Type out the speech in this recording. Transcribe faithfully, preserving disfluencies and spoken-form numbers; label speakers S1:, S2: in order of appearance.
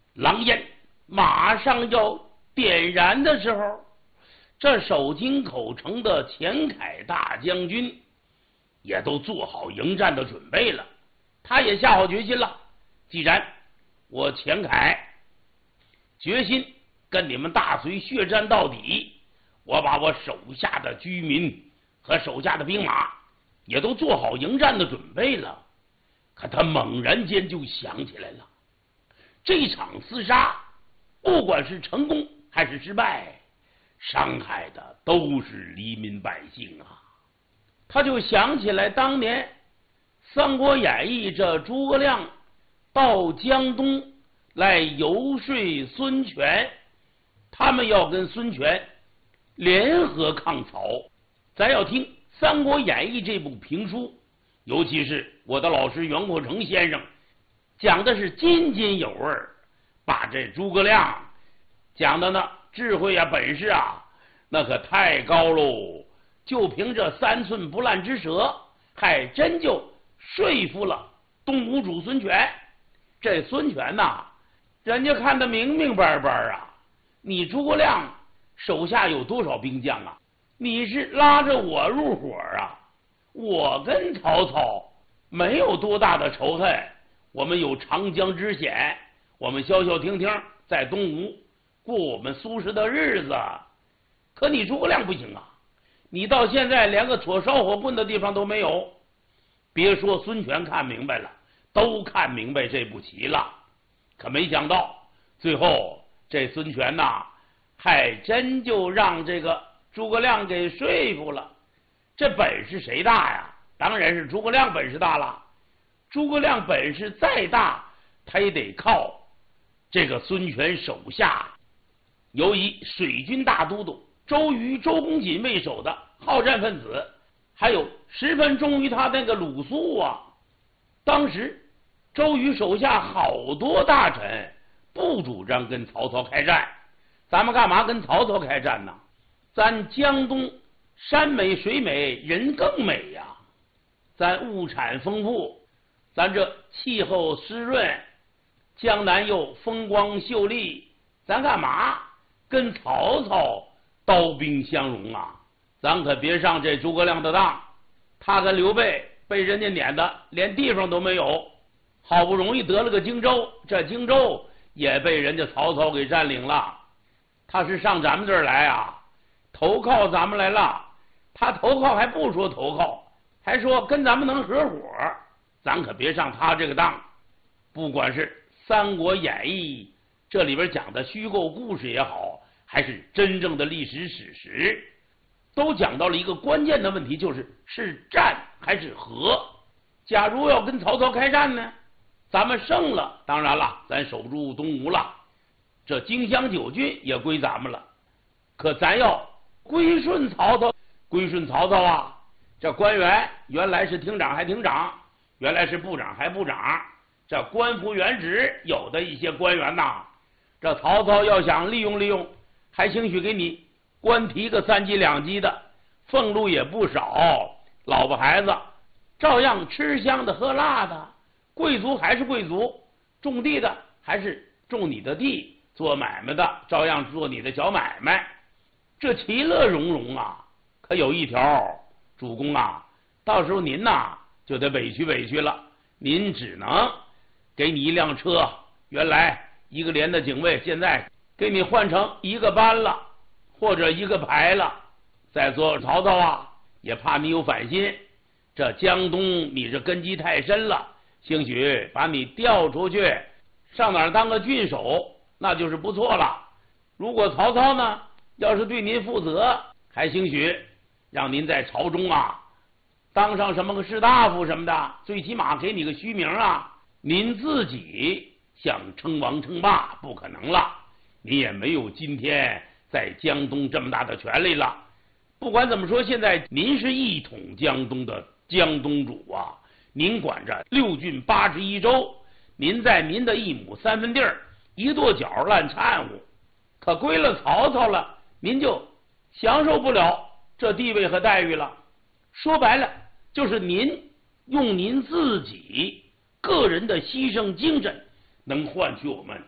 S1: 狼烟马上要点燃的时候，这守京口城的钱凯大将军也都做好迎战的准备了。他也下好决心了，既然我钱凯决心跟你们大隋血战到底，我把我手下的居民和手下的兵马也都做好迎战的准备了。可他猛然间就想起来了，这场厮杀不管是成功还是失败，伤害的都是黎民百姓啊。他就想起来当年《三国演义》这诸葛亮到江东来游说孙权，他们要跟孙权联合抗曹。咱要听《三国演义》这部评书，尤其是我的老师袁阔成先生讲的是津津有味，把这诸葛亮讲的呢智慧啊本事啊那可太高喽，就凭这三寸不烂之舌，还真就说服了东吴主孙权。这孙权呐，人家看得明明白白啊，你诸葛亮手下有多少兵将啊？你是拉着我入伙啊！我跟曹操没有多大的仇恨，我们有长江之险，我们消消停停在东吴过我们苏轼的日子。可你诸葛亮不行啊，你到现在连个戳烧火棍的地方都没有。别说孙权看明白了，都看明白这步棋了。可没想到最后这孙权呐，还真就让这个诸葛亮给说服了。这本事谁大呀？当然是诸葛亮本事大了。诸葛亮本事再大，他也得靠这个孙权手下由以水军大都督周瑜、周公瑾为首的好战分子，还有十分忠于他那个鲁肃啊。当时周瑜手下好多大臣不主张跟曹操开战，咱们干嘛跟曹操开战呢？咱江东山美水美人更美呀，咱物产丰富，咱这气候湿润，江南又风光秀丽，咱干嘛跟曹操刀兵相容啊？咱可别上这诸葛亮的当，他跟刘备被人家撵的连地方都没有，好不容易得了个荆州，这荆州也被人家曹操给占领了。他是上咱们这儿来啊，投靠咱们来了。他投靠还不说投靠，还说跟咱们能合伙，咱可别上他这个当。不管是《三国演义》这里边讲的虚构故事也好，还是真正的历史史实，都讲到了一个关键的问题，就是是战还是和。假如要跟曹操开战呢，咱们胜了，当然了，咱守住东吴了，这荆襄九郡也归咱们了。可咱要归顺曹操，归顺曹操啊，这官员原来是厅长还厅长，原来是部长还部长，这官复原职，有的一些官员呐，这曹操要想利用利用，还兴许给你官提个三级两级的，俸禄也不少，老婆孩子照样吃香的喝辣的，贵族还是贵族，种地的还是种你的地，做买卖的照样做你的小买卖，这其乐融融啊。可有一条，主公啊，到时候您呐就得委屈委屈了，您只能给你一辆车，原来一个连的警卫现在给你换成一个班了，或者一个排了。再说曹操啊，也怕你有反心，这江东你这根基太深了，兴许把你调出去上哪儿当个郡守，那就是不错了。如果曹操呢要是对您负责，还兴许让您在朝中啊当上什么个士大夫什么的，最起码给你个虚名啊。您自己想称王称霸不可能了，您也没有今天在江东这么大的权力了。不管怎么说，现在您是一统江东的江东主啊，您管着六郡八十一州，您在您的一亩三分地儿一跺脚乱掺和，可归了曹操了，您就享受不了这地位和待遇了。说白了，就是您用您自己个人的牺牲精神，能换取我们